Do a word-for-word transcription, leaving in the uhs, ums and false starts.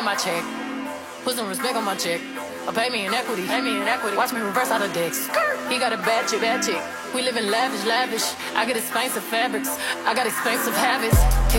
my check. Put some respect on my check. Or pay me in equity, pay me in equity. Watch me reverse out of dicks. He got a bad chick, bad chick. We live in lavish, lavish. I get expensive fabrics. I got expensive habits. He